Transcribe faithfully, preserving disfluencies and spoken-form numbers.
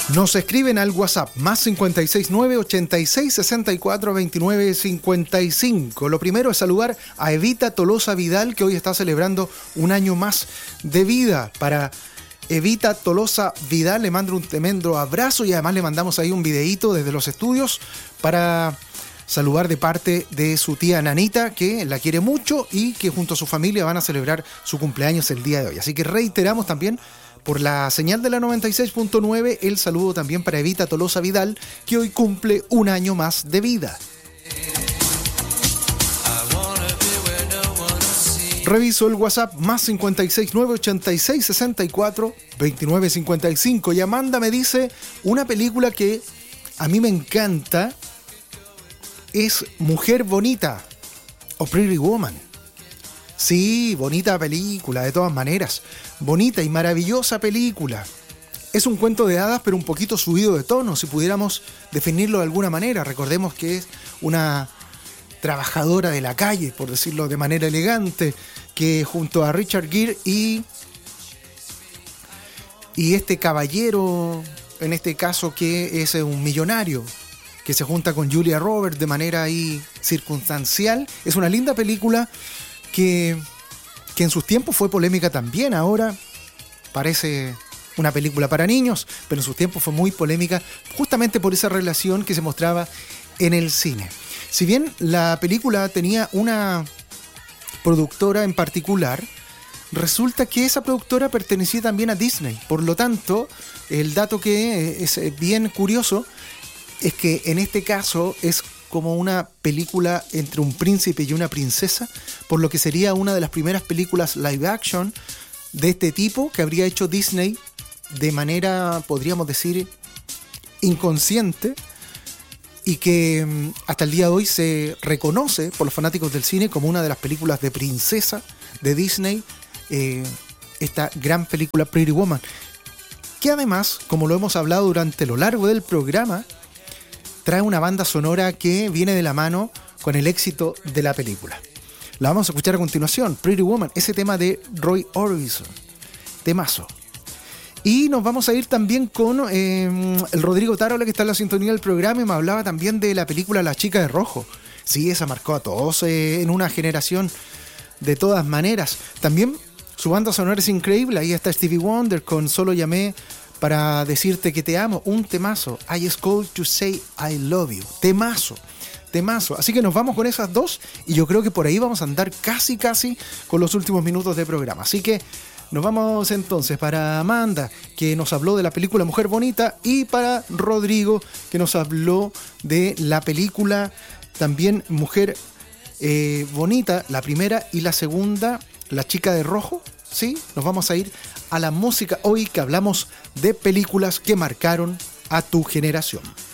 Nos escriben al WhatsApp más cinco seis nueve, ochenta y seis, sesenta y cuatro, veintinueve, cincuenta y cinco. Lo primero es saludar a Evita Tolosa Vidal, que hoy está celebrando un año más de vida. Para Evita Tolosa Vidal le mando un tremendo abrazo y además le mandamos ahí un videíto desde los estudios para saludar de parte de su tía Nanita, que la quiere mucho y que junto a su familia van a celebrar su cumpleaños el día de hoy. Así que reiteramos también por la señal de la noventa y seis punto nueve el saludo también para Evita Tolosa Vidal, que hoy cumple un año más de vida. Reviso el WhatsApp más cinco seis nueve, ochenta y seis, sesenta y cuatro, veintinueve, cincuenta y cinco. Y Amanda me dice una película que a mí me encanta es Mujer Bonita o Pretty Woman. Sí, bonita película, de todas maneras. Bonita y maravillosa película. Es un cuento de hadas, pero un poquito subido de tono, si pudiéramos definirlo de alguna manera. Recordemos que es una trabajadora de la calle, por decirlo de manera elegante, que junto a Richard Gere y, y este caballero, en este caso que es un millonario, que se junta con Julia Roberts de manera ahí circunstancial. Es una linda película que, que en sus tiempos fue polémica también. Ahora parece una película para niños, pero en sus tiempos fue muy polémica justamente por esa relación que se mostraba en el cine. Si bien la película tenía una productora en particular, resulta que esa productora pertenecía también a Disney. Por lo tanto, el dato que es bien curioso es que en este caso es como una película entre un príncipe y una princesa, por lo que sería una de las primeras películas live action de este tipo que habría hecho Disney de manera, podríamos decir, inconsciente, y que hasta el día de hoy se reconoce por los fanáticos del cine como una de las películas de princesa de Disney, eh, esta gran película Pretty Woman, que además, como lo hemos hablado durante lo largo del programa, trae una banda sonora que viene de la mano con el éxito de la película. La vamos a escuchar a continuación, Pretty Woman, ese tema de Roy Orbison, temazo. Y nos vamos a ir también con eh, el Rodrigo Tarola, que está en la sintonía del programa y me hablaba también de la película La Chica de Rojo. Sí, esa marcó a todos eh, en una generación de todas maneras. También su banda sonora es increíble. Ahí está Stevie Wonder con Solo Llamé para decirte que te amo. Un temazo. I just called to say I love you. Temazo. Temazo. Así que nos vamos con esas dos y yo creo que por ahí vamos a andar casi casi con los últimos minutos de programa. Así que nos vamos entonces para Amanda, que nos habló de la película Mujer Bonita, y para Rodrigo, que nos habló de la película también Mujer eh, Bonita, la primera, y la segunda, La Chica de Rojo. Sí, nos vamos a ir a la música hoy, que hablamos de películas que marcaron a tu generación.